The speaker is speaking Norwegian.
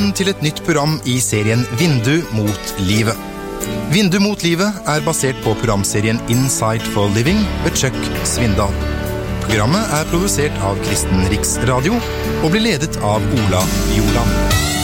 Velkommen til et nytt program i serien Vindu mot livet. Vindu mot livet basert på programserien Insight for Living ved Chuck Svindal. Programmet produsert av Kristen Riksradio og blir ledet av Ola Joland.